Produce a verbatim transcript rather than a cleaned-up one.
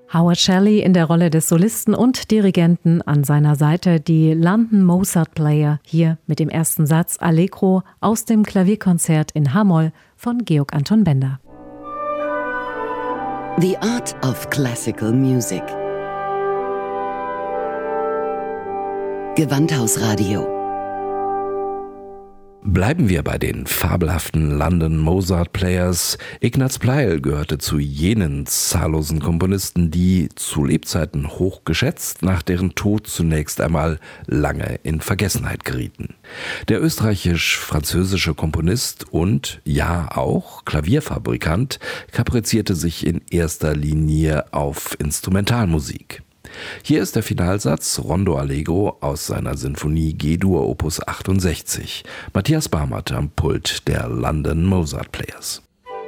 Howard Shelley in der Rolle des Solisten und Dirigenten, an seiner Seite die London Mozart Player, hier mit dem ersten Satz Allegro aus dem Klavierkonzert in H-Moll von Georg Anton Bender. The Art of Classical Music. Gewandhausradio. Bleiben wir bei den fabelhaften London Mozart Players. Ignaz Pleil gehörte zu jenen zahllosen Komponisten, die zu Lebzeiten hoch geschätzt, nach deren Tod zunächst einmal lange in Vergessenheit gerieten. Der österreichisch-französische Komponist und, ja auch, Klavierfabrikant kaprizierte sich in erster Linie auf Instrumentalmusik. Hier ist der Finalsatz Rondo Allegro aus seiner Sinfonie G-Dur Opus achtundsechzig. Matthias Barmert am Pult der London Mozart Players.